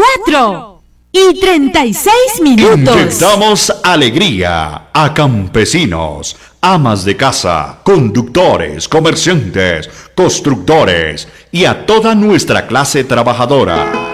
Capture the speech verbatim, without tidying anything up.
cuatro y treinta y seis minutos. Inyectamos alegría a campesinos, amas de casa, conductores, comerciantes, constructores y a toda nuestra clase trabajadora.